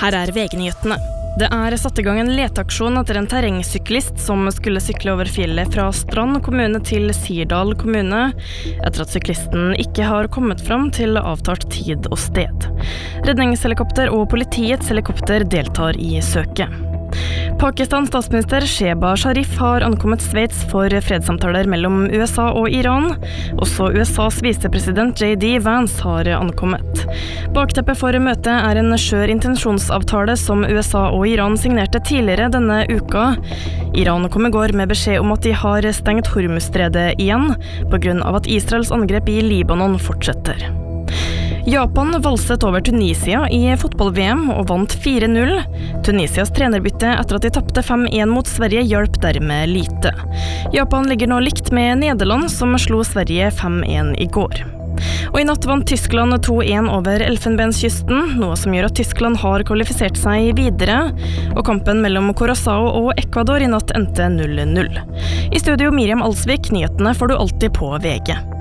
Her VG-nyhetene. Det satt I gang en letaksjon etter en terrengsyklist som skulle sykle over fjellet fra Strand kommune til Sirdal kommune, etter at syklisten ikke har kommet fram til avtalt tid og sted. Redningshelikopter og politiets helikopter deltar I søket. Pakistans statsminister Shehbaz Sharif har ankommet Sveits for fredssamtaler mellom USA og Iran. Også USAs visepresident J.D. Vance har ankommet. Bakteppet for møtet en skjør intensjonsavtale som USA og Iran signerte tidligere denne uka. Iran kom I går med beskjed om at de har stengt Hormuzstredet igjen, på grunn av at Israels angrep I Libanon fortsetter. Japan valset over Tunisia I fotball-VM og vant 4-0. Tunisias trenerbytte etter at de tappte 5-1 mot Sverige hjalp dermed lite. Japan ligger nå likt med Nederland, som slo Sverige 5-1 I går. Og I natt vant Tyskland 2-1 over Elfenbenskysten, noe som gjør at Tyskland har kvalifisert seg videre, og kampen mellom Curaçao og Ecuador I natt endte 0-0. I studio Miriam Alsvik, nyhetene får du alltid på VG.